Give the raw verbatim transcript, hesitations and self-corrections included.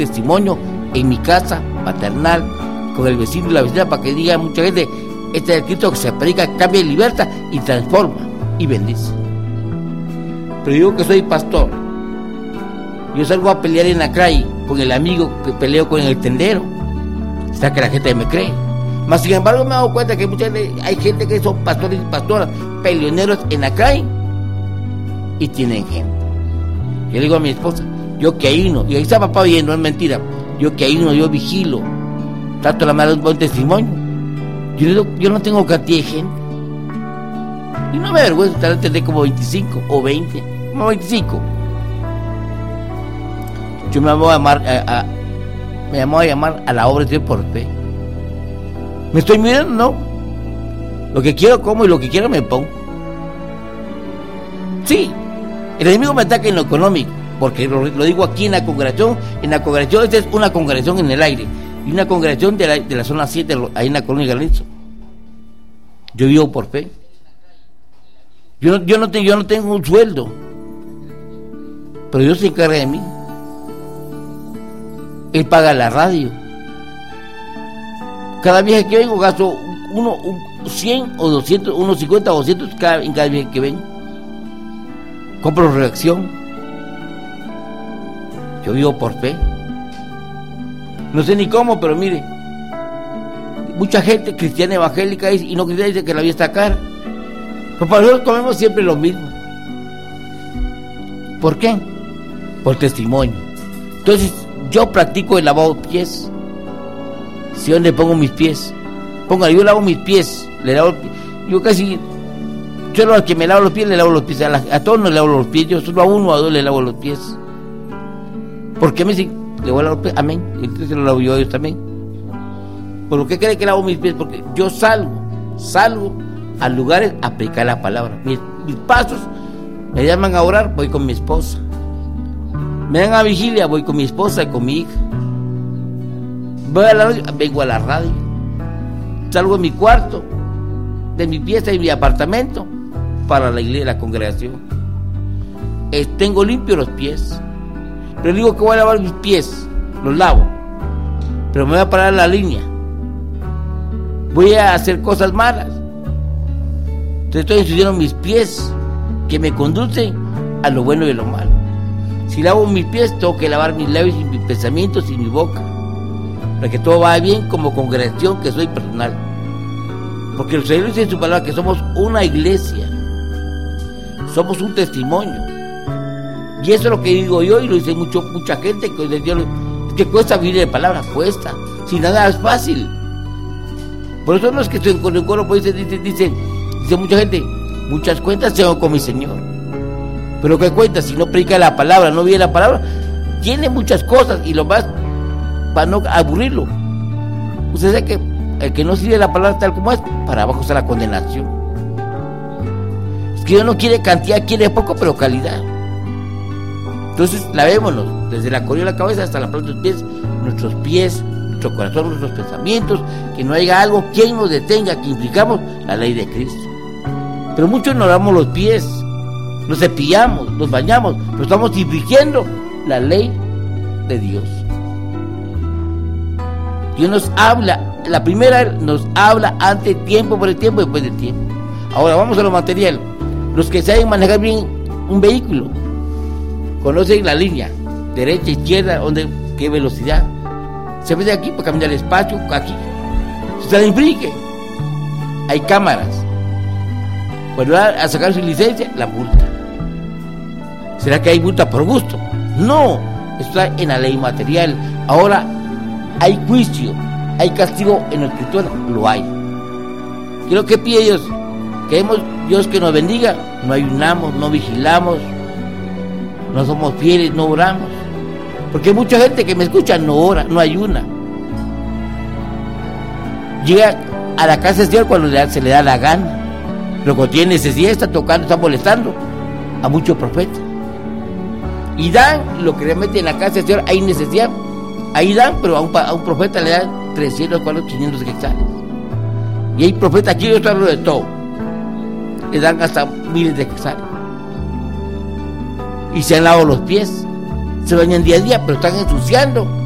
testimonio en mi casa paternal, con el vecino y la vecina, para que diga mucha gente, este es el Cristo que se predica, cambia y liberta y transforma y bendice. Pero yo que soy pastor, yo salgo a pelear en la calle con el amigo que peleo con el tendero, o sea que la gente me cree. Mas sin embargo me he dado cuenta que mucha gente, hay gente que son pastores y pastoras peleoneros en la calle y tienen gente. Yo le digo a mi esposa, yo que ahí no, y ahí está papá oyendo, no es mentira, yo que ahí no, yo vigilo, trato de la un buen testimonio. Yo, digo, yo no tengo cantidad de gente y no me avergüenza, tal vez tendré como veinticinco o veinte, como veinticinco. Yo me voy a llamar a, a, me voy a llamar a la obra de Dios por fe. ¿Me estoy mirando? No. Lo que quiero como y lo que quiero me pongo. Sí, el enemigo me ataca en lo económico, porque lo, lo digo aquí en la congregación. En la congregación, esta es una congregación en el aire, y una congregación de la, de la zona siete, ahí en la colonia Galicia. Yo vivo por fe. Yo no, yo, no te, yo no tengo un sueldo, pero Dios se encarga de mí. Él paga la radio. Cada viaje que vengo gasto uno, un cien o doscientos, unos cincuenta o doscientos cada, en cada viaje que vengo. Compro reacción. Yo vivo por fe. No sé ni cómo, pero mire, mucha gente cristiana evangélica dice, y no cristiana dice que la vida está cara. Pero para nosotros comemos siempre lo mismo. ¿Por qué? Por testimonio. Entonces, yo practico el lavado de pies. ¿Sí? ¿Dónde pongo mis pies? Póngale, yo lavo mis pies. Le lavo, yo casi, solo al que me lavo los pies, le lavo los pies. A, la, a todos no le lavo los pies. Yo solo a uno o a dos le lavo los pies. ¿Por qué me dicen? Le voy a lavar los pies. Amén. Entonces lo lavo yo a ellos también. ¿Por qué cree que lavo mis pies? Porque yo salgo, salgo a lugares a predicar la palabra. Mis, mis pasos, me llaman a orar, voy con mi esposa. Me dan a vigilia, voy con mi esposa y con mi hija. Voy a la radio, vengo a la radio. Salgo de mi cuarto, de mi pieza y mi apartamento para la iglesia, la congregación. Eh, tengo limpios los pies. Pero digo que voy a lavar mis pies, los lavo. Pero me voy a parar en la línea. Voy a hacer cosas malas. Entonces estoy estudiando mis pies que me conducen a lo bueno y a lo malo. Si lavo mis pies, tengo que lavar mis labios y mis pensamientos y mi boca, para que todo vaya bien como congregación que soy personal. Porque el Señor dice en su palabra que somos una iglesia, somos un testimonio. Y eso es lo que digo yo, y lo dice mucho, mucha gente, que Dios, que cuesta vivir de palabra, cuesta, si nada es fácil. Por eso no es que estoy con el coro, pues dice, dice, dice, dice mucha gente, muchas cuentas tengo con mi Señor. Pero ¿qué cuenta? Si no predica la palabra, no vive la palabra, tiene muchas cosas, y lo más para no aburrirlo. Usted sabe que el que no sirve la palabra tal como es, para abajo está la condenación. Es que Dios no quiere cantidad, quiere poco, pero calidad. Entonces, lavémonos, desde la corona de la cabeza hasta la planta de los pies, nuestros pies, nuestro corazón, nuestros pensamientos, que no haya algo quien nos detenga, que implicamos la ley de Cristo. Pero muchos nos lavamos los pies, nos cepillamos, nos bañamos, pero estamos infringiendo la ley de Dios. Dios nos habla, la primera nos habla antes del tiempo, por el tiempo y después del tiempo. Ahora vamos a lo material. Los que saben manejar bien un vehículo conocen la línea, derecha, izquierda, donde, qué velocidad. Se ve de aquí para caminar despacio, aquí. Si se le infringe, hay cámaras. Cuando va a sacar su licencia, la multa. ¿Será que hay multa por gusto? No, está en la ley material. Ahora hay juicio, hay castigo en la escritura, lo hay. Quiero que pide Dios, queremos Dios que nos bendiga, no ayunamos, no vigilamos, no somos fieles, no oramos. Porque hay mucha gente que me escucha, no ora, no ayuna. Llega a la casa del Señor cuando se le da la gana. Pero cuando tiene necesidad, está tocando, está molestando a muchos profetas. Y dan lo que realmente en la casa del Señor hay necesidad. Ahí dan, pero a un, a un profeta le dan trescientos, cuatrocientos, quinientos quetzales. Y hay profetas aquí, yo estoy hablando de todo. Le dan hasta miles de quetzales. Y se han lavado los pies, se bañan día a día, pero están ensuciando